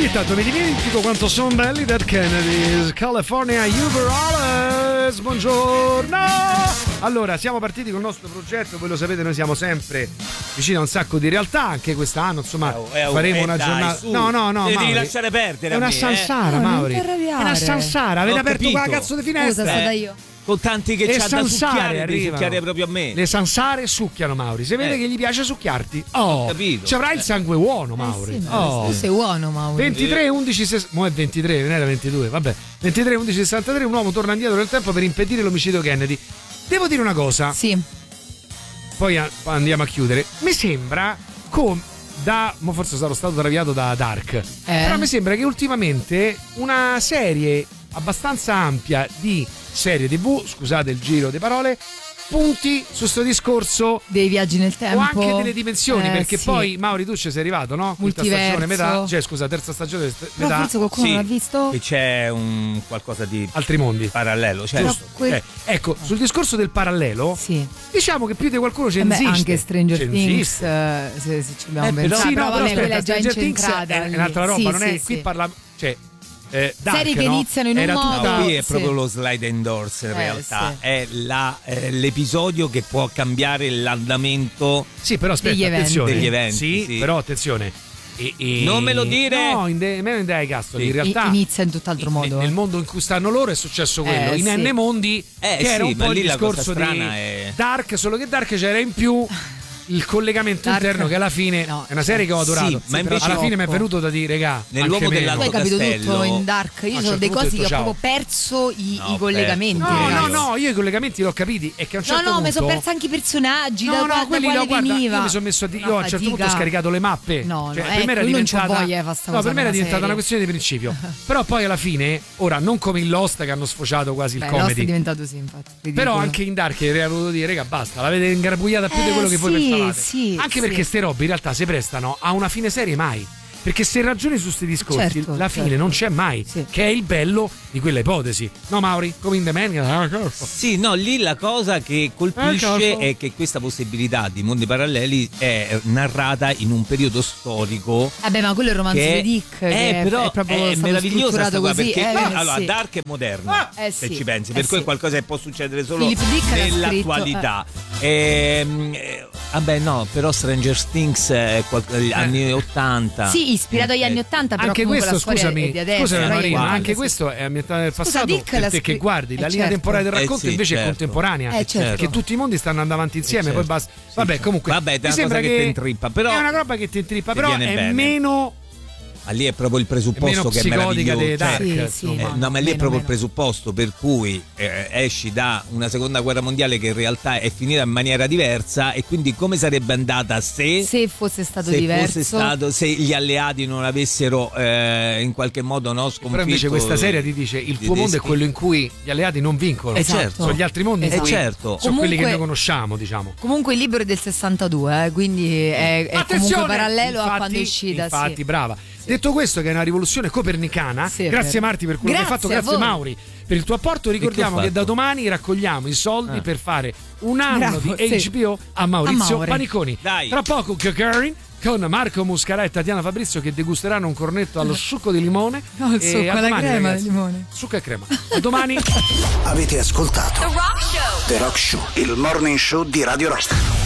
Ogni tanto mi dimentico quanto sono belli Dead Kennedys. California Overalls, buongiorno. Allora, siamo partiti con il nostro progetto, voi lo sapete, noi siamo sempre vicini a un sacco di realtà, anche quest'anno, insomma, faremo una giornata. No, devi lasciare perdere. È una sansara, Mauri. È una sansara, avete aperto quella cazzo di finestra. Scusa, stata io. Con tanti che c'ha da succhiare, arrivano proprio a me. Le sansare succhiano, Mauri. Si vede che gli piace succhiarti. Ci avrai il sangue buono, Mauri. Sì, tu sei buono, Mauri. 23 11 60. Mo' è 23, non era 22. Vabbè. 23 11 63. Un uomo torna indietro nel tempo per impedire l'omicidio Kennedy. Devo dire una cosa. Sì. Poi andiamo a chiudere. Mi sembra mo forse sarò stato traviato da Dark. Però mi sembra che ultimamente una serie abbastanza ampia di serie TV, scusate il giro di parole, punti su sto discorso dei viaggi nel tempo o anche delle dimensioni, perché sì. Poi Mauri tu ci sei arrivato, no? Multiverso. Terza stagione però metà. forse qualcuno l'ha visto e c'è un qualcosa di altri mondi parallelo, certo. Ecco, sul discorso del parallelo, diciamo che più di qualcuno ci insiste. Anche Stranger Things, se ci abbiamo pensato, però quella è già Stranger Things incentrata è un'altra roba, non è qui parla, cioè Dark, serie che iniziano in un modo, qui è proprio lo slide and doors in realtà è l'episodio che può cambiare l'andamento però aspetta, attenzione, degli eventi sì. Però attenzione, non me lo dire, no, in Dai Castoli in realtà inizia in tutt'altro modo, nel mondo in cui stanno loro è successo quello, in N mondi che era un po' il discorso di Dark, solo che Dark c'era in più il collegamento interno, che alla fine è una serie che ho adorato, ma invece alla fine mi è venuto da dire, regà, nell'uomo dell'alto hai capito castello tutto in Dark. Io sono dei cosi che ho proprio perso i collegamenti. No, io i collegamenti li ho capiti, e che a un certo punto mi sono perso anche i personaggi, da quelli quale veniva. Io mi sono messo io a un certo punto ho scaricato le mappe, per me era diventata una questione di principio. Però poi alla fine, ora non come in Lost che hanno sfociato quasi il comedy, Lost è diventato infatti, però anche in Dark avrei voluto dire, regà, basta, l'avete ingarbugliata più di quello che voi pensavate, anche perché ste robe in realtà si prestano a una fine serie mai, perché se ragioni su questi discorsi la fine non c'è mai, che è il bello di quella ipotesi, no Mauri? Come in The Man. Sì, no, lì la cosa che colpisce è che questa possibilità di mondi paralleli è narrata in un periodo storico. Ma quello è il romanzo di Dick, però è proprio meravigliosa sta qua, così, perché allora Dark è moderno, se ci pensi, per cui è qualcosa che può succedere solo nell'attualità. Però Stranger Things è anni 80. Sì, ispirato agli anni 80, però anche questo, la scusami Marina, anche questo è ambientato nel passato, perché guardi la linea temporale del racconto invece è contemporanea, perché tutti i mondi stanno andando avanti insieme, poi basta. Comunque mi sembra che ti intrippa, però è una roba che ti intrippa, però è bene. meno. Lì è proprio il presupposto che è meraviglioso, ma lì è proprio il presupposto per cui esci da una seconda guerra mondiale che in realtà è finita in maniera diversa, e quindi come sarebbe andata se fosse stato diverso, se gli alleati non avessero in qualche modo sconfitto. Però invece questa serie ti dice il tuo mondo è quello in cui gli alleati non vincono, sono gli altri mondi in cui sono quelli che noi conosciamo, diciamo. Comunque il libro è del 62, quindi è comunque parallelo a quando è uscita. Infatti, brava. Detto questo, che è una rivoluzione copernicana, grazie Marti per quello che hai fatto, grazie Mauri per il tuo apporto. Ricordiamo che da domani raccogliamo i soldi per fare un anno di HBO a Maurizio Paniconi. Tra poco Gagarin con Marco Muscarà e Tatiana Fabrizio che degusteranno un cornetto allo succo di limone. No, il succo, la crema di limone. Succo e crema. A domani. Avete ascoltato The Rock Show, il morning show di Radio Rock.